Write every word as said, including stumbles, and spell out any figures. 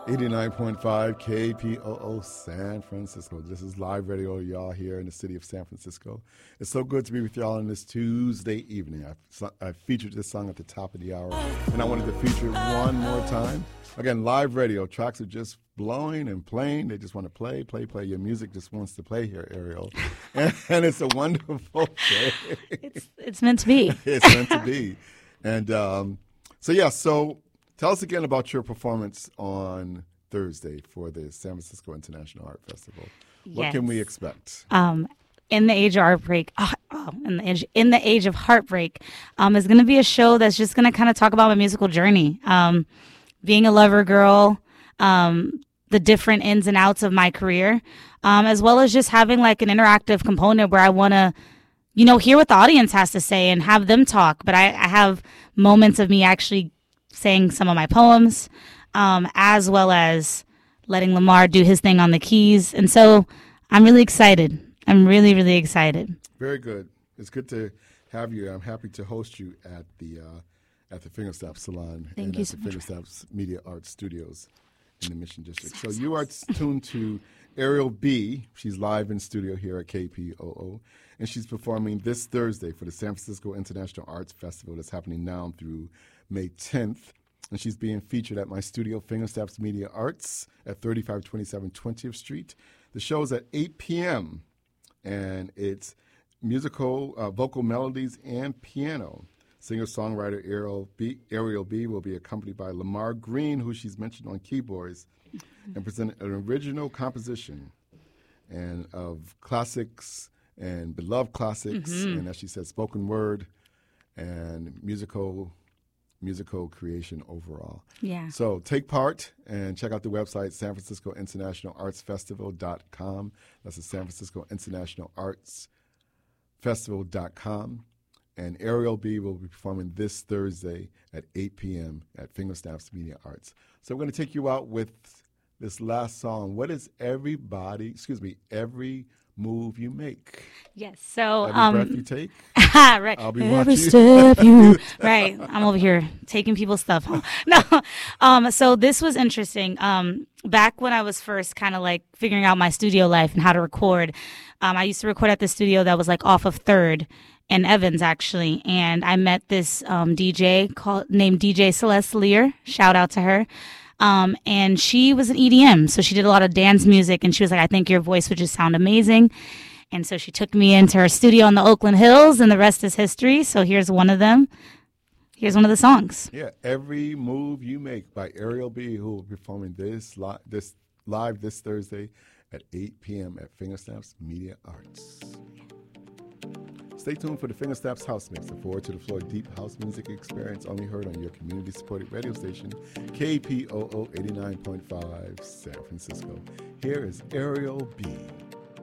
eighty-nine point five K P O O San Francisco. This is live radio, y'all, here in the city of San Francisco. It's so good to be with y'all on this Tuesday evening. I, I featured this song at the top of the hour, and I wanted to feature it one more time. Again, live radio. Tracks are just blowing and playing. They just want to play, play, play. Your music just wants to play here, Ariel. And, and it's a wonderful day. It's, it's meant to be. It's meant to be. And um, so, yeah, so... Tell us again about your performance on Thursday for the San Francisco International Art Festival. What Yes. can we expect? Um, in the age of heartbreak, oh, oh, in the age, in the age of heartbreak, um, is going to be a show that's just going to kind of talk about my musical journey, um, being a lover girl, um, the different ins and outs of my career, um, as well as just having like an interactive component where I want to, you know, hear what the audience has to say and have them talk. But I, I have moments of me actually saying some of my poems, um, as well as letting Lamar do his thing on the keys. And so I'm really excited. I'm really, really excited. Very good. It's good to have you. I'm happy to host you at the uh, at the Fingerstop Salon Thank and you at so the much. Fingerstops Media Arts Studios in the Mission District. So you are tuned to Ariel B. She's live in studio here at K P O O, and she's performing this Thursday for the San Francisco International Arts Festival that's happening now through May tenth, and she's being featured at my studio, Fingerstops Media Arts, at thirty-five twenty-seven twentieth Street. The show's at eight p.m., and it's musical, uh, vocal melodies, and piano. Singer-songwriter Ariel B, Ariel B will be accompanied by Lamar Green, who she's mentioned on keyboards, and present an original composition and of classics and beloved classics, Mm-hmm. and as she said, spoken word and musical musical creation overall. Yeah. So take part and check out the website, San Francisco International Arts Festival dot com. That's the San Francisco International Arts Festival dot com. And Ariel B will be performing this Thursday at eight p.m. at Fingerstops Media Arts. So we're going to take you out with this last song. What is everybody, excuse me, every move you make? Yes. So, Every um, breath you take? right. I'll be Every watching. step you. Right. I'm over here taking people's stuff. Huh? No. Um. So this was interesting. Um. Back when I was first kind of like figuring out my studio life and how to record, um, I used to record at the studio that was like off of Third in Evans, actually. And I met this um, D J called named D J Celeste Lear. Shout out to her. Um, and she was an E D M, so she did a lot of dance music. And she was like, "I think your voice would just sound amazing." And so she took me into her studio on the Oakland Hills, and the rest is history. So here's one of them. Here's one of the songs. Yeah, Every Move You Make by Ariel B, who will be performing this, li- this live this Thursday at eight p.m. at Fingerstops Media Arts. Stay tuned for the Fingerstops House Mix, a forward to the floor deep house music experience only heard on your community-supported radio station, K P O O eighty-nine point five San Francisco. Here is Ariel B.